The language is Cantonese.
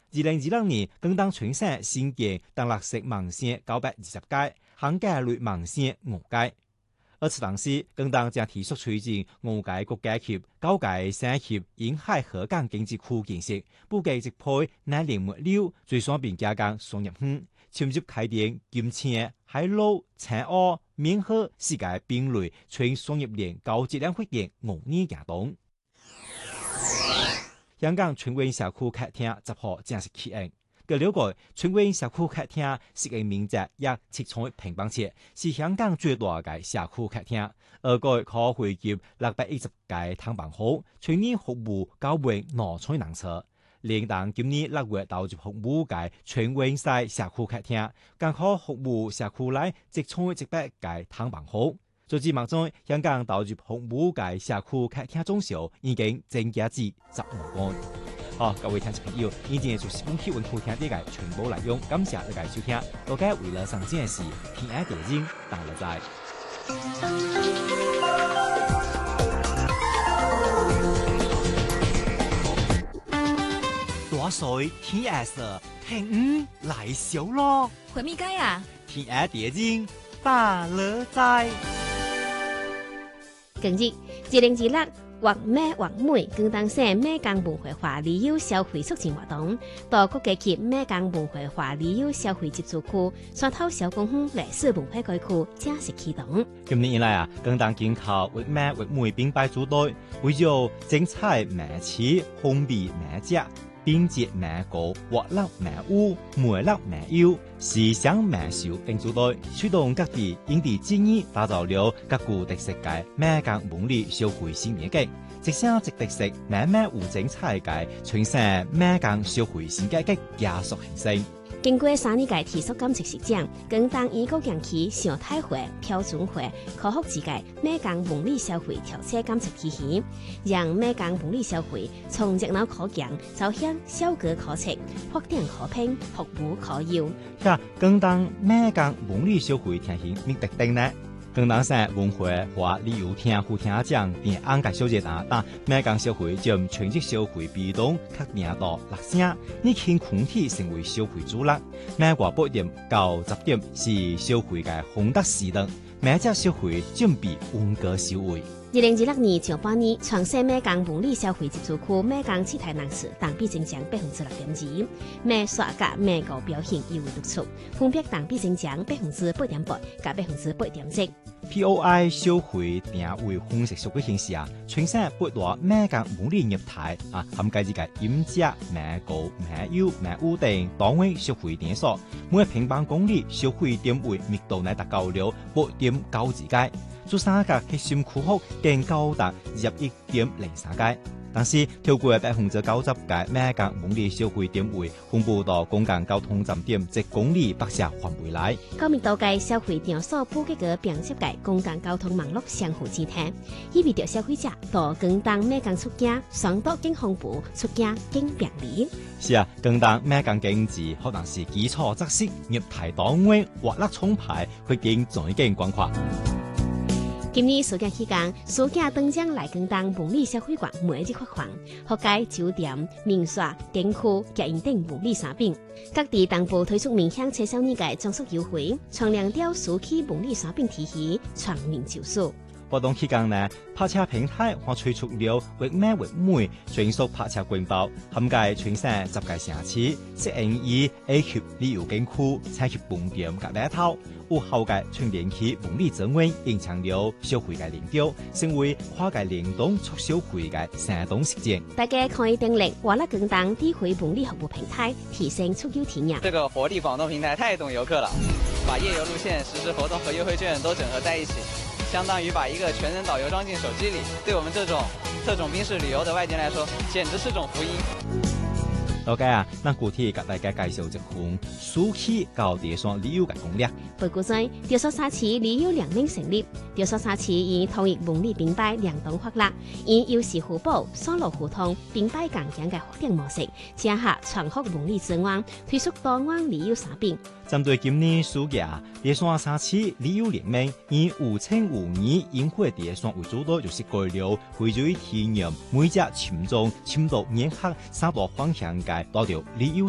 2026年更當全省新建當綠色網線920屆，行街類網線5屆。而此當時更當將提速推進5屆國家級、9屆省級沿海河港經濟區建設，布局直配南嶺末流，最雙邊加工雙入園，深入開展金錢、海陸、青澳、閩河世界並類全雙入鏈高質量發展5年行動。香港春運社區客廳10號正式啟用。據了解，春運社區客廳設計面積約700平方尺，是香港最大嘅社區客廳，而該可匯集610個躺板號，全年服務9萬2,000人次。連同今年6月投入服務嘅春運西社區客廳，更可服務社區內1,100個躺板號。截至目前，香港投入服務嘅社區客廳總數已經增加至15個。好，各位聽眾朋友，以上就是本期運客廳嘅全部內容，感謝大家收聽。大家為了上件事，平安地經當了在。大水天顏色，平來小咯。 回咪街啊？ 平安地經大了在。 近日2026或咩或妹更當省咩港文化化旅遊消費促進活動，到國家級咩港文化化旅遊消費接觸區、山頭小公園歷史文化區正式啟動。 今年以來更當緊靠或咩或妹並排組隊，為咗精彩美食、風味美食、便捷美高、活力美舞、魅力美優、時尚美秀等組隊，驅動各地因地制宜，打造了各具特色嘅咩港文旅消費新年景，即聲即特色、美美有精彩嘅全省咩港消費新階級加速形成。 經過3年嘅提速監測實踐，更當以高強期常態化、標準化、可複製嘅咩港文旅消費調測監測體系，讓咩港文旅消費從熱鬧可講走向效果可測、發展可拼、服務可要。 更當咩港文旅消費體系咩特定呢？更當省文化和旅遊廳副廳長並安介小姐但咩港消費將全職消費比重確定到6%，以輕群體成為消費主力。咩話8點到10點是消費嘅紅燈時段，咩隻消費準備溫哥消費。 2026年上半年，全省咩港文旅消費接觸區咩港七台人次同比增長6.2%，咩刷價咩高表現尤為突出，分別同比增長8.8%加8.7%。 POI 消費定位分析數據顯示全省8大咩港文旅業態涵蓋嘅飲食、咩高、咩優、咩污等單位消費點數，每平方公里消費點位密度乃達到了8.92階。珠三角核心區域更高達21.03階，但是超過90%嘅咩港文旅消費點位分布到公共交通站點1公里北側範圍內。 高密度嘅消費點數布局個並接嘅公共交通網絡相互之體，意味着消費者到更當咩港出境相當更豐富，出境更便利。 是更當咩港經濟可能是基礎扎實，業態單位活力充沛，會更再更廣闊。 今年暑假期間，暑假登將來更當文旅消費館每日發放，學界酒店、民宿、景區、捷運等文旅產品。各地當部推出面向青少年嘅裝束優惠，從亮調暑期文旅產品體系全面招數。 活動期間呢，泊車平台或推出了或咩或妹專屬泊車quyền包，涵蓋全省10個城市，適應以 A 級旅遊景區、產業重點及碼頭。有後屆全年期文旅資源延長了消費嘅領導，成為跨界聯動促消費嘅生動實踐。 大家可以訂閱活力更當地區文旅服務平台，提升出遊體驗。 這個活力廣東平台太懂遊客了，把夜遊路線、實時活動和優惠券都整合在一起，相當於把一個全人導遊裝進手機裏。對我們這種特種兵式旅遊的外界來說，簡直是種福音。 大家咱具體給大家介紹一款暑期到地雙旅遊嘅攻略。 回顧在潮汕沙市旅遊聯盟成立，潮汕沙市以統一文旅並排聯動發力，以優勢互補、雙路互通、並排共享嘅發展模式，結合全國文旅資源，推出多元旅遊產品。 針對今年暑假，潮汕沙市旅遊聯盟以5/5/2優惠潮汕為主導，就是改了會聚體驗每隻群眾深度結合3大方向嘅多條旅遊